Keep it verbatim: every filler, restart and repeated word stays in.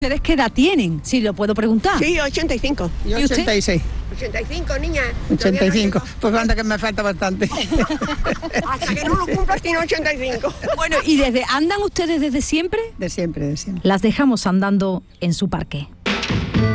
¿Ustedes qué edad tienen? Si lo puedo preguntar. Sí, ochenta y cinco. Y ochenta y seis. ochenta y cinco, niña. ochenta y cinco. No pues anda que me falta bastante. Hasta que no lo cumplas tiene ochenta y cinco. Bueno, ¿y desde andan ustedes desde siempre? De siempre, de siempre. Las dejamos andando en su parque.